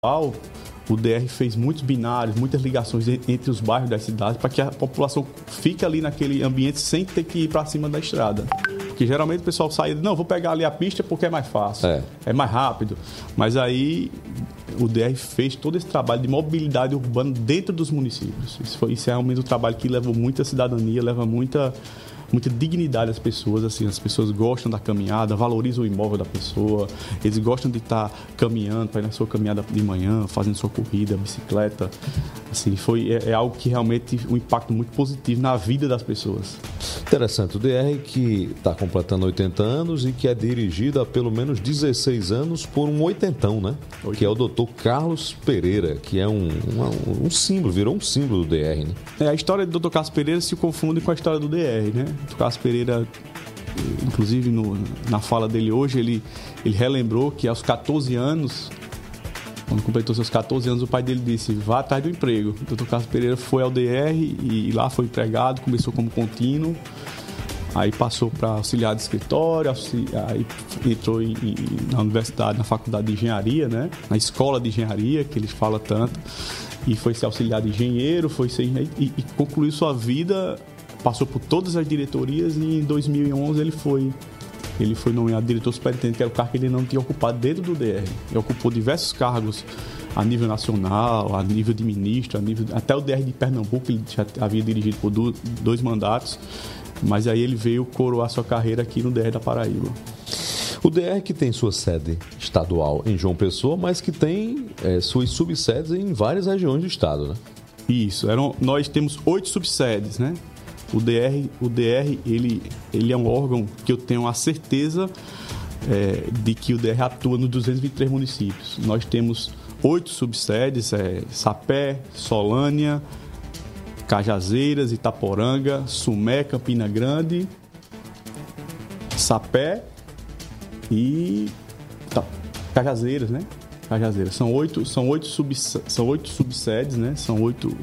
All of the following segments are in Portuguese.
o DR fez muitos binários, muitas ligações entre os bairros das cidades para que a população fique ali naquele ambiente sem ter que ir para cima da estrada. Porque geralmente o pessoal sai, não, vou pegar ali a pista porque é mais fácil, é mais rápido. Mas aí o DR fez todo esse trabalho de mobilidade urbana dentro dos municípios. Isso é realmente um trabalho que leva muita cidadania, leva muita dignidade às pessoas, assim, as pessoas gostam da caminhada, valorizam o imóvel da pessoa, eles gostam de estar caminhando, para ir na sua caminhada de manhã, fazendo sua corrida, bicicleta, assim, é algo que realmente um impacto muito positivo na vida das pessoas. Interessante, o DR que está completando 80 anos e que é dirigido há pelo menos 16 anos por um oitentão, né? Que é o Dr. Carlos Pereira, que é um símbolo, virou um símbolo do DR, né? A história do Dr. Carlos Pereira se confunde com a história do DR, né? O Dr. Carlos Pereira, inclusive na fala dele hoje, ele relembrou que aos 14 anos, quando completou seus 14 anos, o pai dele disse, vá atrás do emprego. O Dr. Carlos Pereira foi ao DR e lá foi empregado, começou como contínuo, aí passou para auxiliar de escritório, aí entrou na universidade, na faculdade de engenharia, né? Na escola de engenharia, que eles falam tanto, e foi ser auxiliar de engenheiro, e concluiu sua vida, passou por todas as diretorias e em 2011 ele foi nomeado diretor superintendente, que era o cargo que ele não tinha ocupado dentro do DR. Ele ocupou diversos cargos a nível nacional, a nível de ministro, até o DR de Pernambuco, ele já havia dirigido por dois mandatos, mas aí ele veio coroar sua carreira aqui no DR da Paraíba. O DR que tem sua sede estadual em João Pessoa, mas que tem suas subsedes em várias regiões do estado, né? Isso, nós temos 8 subsedes, né? O DR ele é um órgão que eu tenho a certeza de que o DR atua nos 223 municípios. Nós temos 8 subsedes, Sapé, Solânia, Cajazeiras, Itaporanga, Sumé, Campina Grande, Sapé e Cajazeiras, né? Cajazeiras. São oito subsedes, né? São oito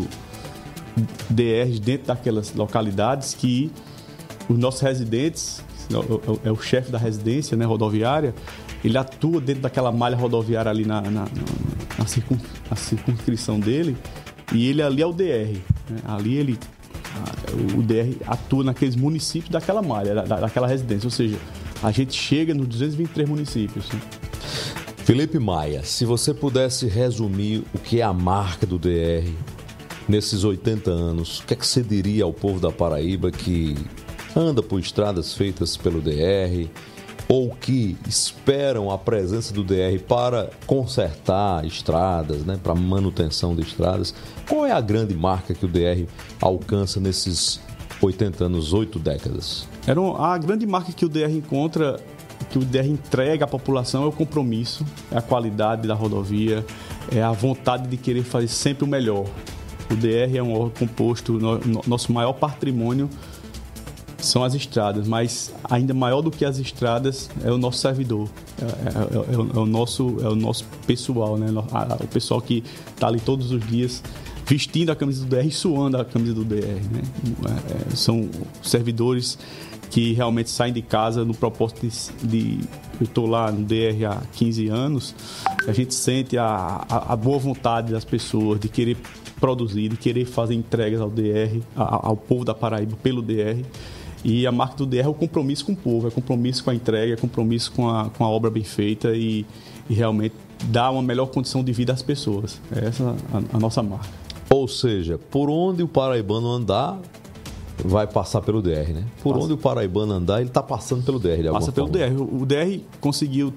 DRs dentro daquelas localidades que os nossos residentes, é o chefe da residência, né, rodoviária, ele atua dentro daquela malha rodoviária ali na circunscrição dele, e ele ali é o DR, né? Ali o DR atua naqueles municípios daquela malha, daquela residência, ou seja, a gente chega nos 223 municípios, né? Felipe Maia, se você pudesse resumir o que é a marca do DR nesses 80 anos, o que é que você diria ao povo da Paraíba que anda por estradas feitas pelo DR ou que esperam a presença do DR para consertar estradas, né, para manutenção de estradas? Qual é a grande marca que o DR alcança nesses 80 anos, 8 décadas? A grande marca que o DR encontra, que o DR entrega à população, é o compromisso, é a qualidade da rodovia, é a vontade de querer fazer sempre o melhor. O DR é um órgão composto, nosso maior patrimônio são as estradas, mas ainda maior do que as estradas é o nosso servidor, é o nosso pessoal, né? O pessoal que está ali todos os dias vestindo a camisa do DR e suando a camisa do DR, né? São servidores que realmente saem de casa no propósito de eu estou lá no DR há 15 anos, a gente sente a boa vontade das pessoas de querer produzir, de querer fazer entregas ao DR, ao povo da Paraíba pelo DR. E a marca do DR é o compromisso com o povo, é compromisso com a entrega, é compromisso com a obra bem feita e realmente dar uma melhor condição de vida às pessoas. É essa a nossa marca. Ou seja, por onde o paraibano andar, vai passar pelo DR, né? Onde o paraibano andar, ele está passando pelo DR de alguma forma. Passa pelo DR. O DR conseguiu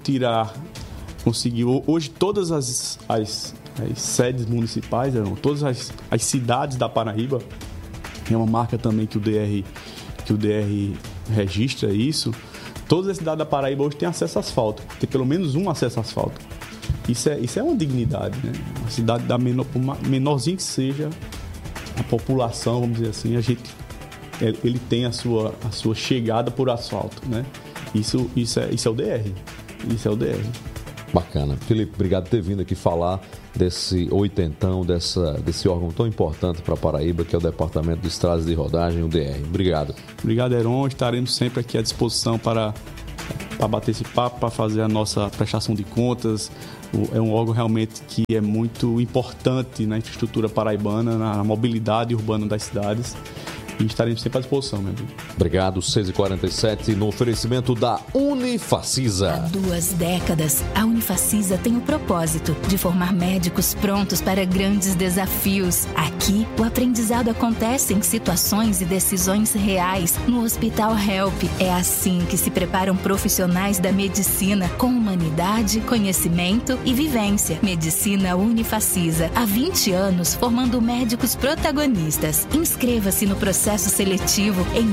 hoje todas as sedes municipais, todas as cidades da Paraíba, é uma marca também que o DR registra isso. Todas as cidades da Paraíba hoje têm acesso a asfalto, tem pelo menos um acesso a asfalto. Isso é uma dignidade, né? A cidade, menorzinha que seja, a população, vamos dizer assim, ele tem a sua chegada por asfalto, né? Isso é o DR. Isso é o DR. Bacana. Felipe, obrigado por ter vindo aqui falar desse oitentão, desse órgão tão importante para a Paraíba, que é o Departamento de Estradas de Rodagem, o DR. Obrigado. Obrigado, Heron. Estaremos sempre aqui à disposição para bater esse papo, para fazer a nossa prestação de contas, É um órgão realmente que é muito importante na infraestrutura paraibana, na mobilidade urbana das cidades. E estaremos sempre à disposição, meu amigo. Obrigado, 6h47, no oferecimento da Unifacisa. Há 2 décadas, a Unifacisa tem o propósito de formar médicos prontos para grandes desafios. Aqui, o aprendizado acontece em situações e decisões reais no Hospital Help. É assim que se preparam profissionais da medicina com humanidade, conhecimento e vivência. Medicina Unifacisa, há 20 anos formando médicos protagonistas. Inscreva-se no processo seletivo em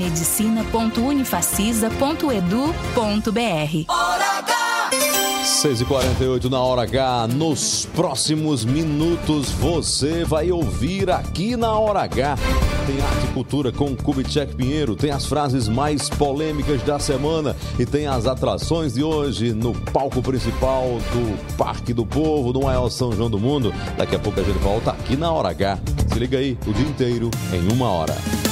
medicina.unifacisa.edu.br. 6h48 na Hora H. Nos próximos minutos você vai ouvir aqui na Hora H. Tem arte e cultura com Kubitschek Pinheiro, tem as frases mais polêmicas da semana e tem as atrações de hoje no palco principal do Parque do Povo, no maior São João do mundo. Daqui a pouco a gente volta aqui na Hora H. Se liga aí, o dia inteiro em 1 hora.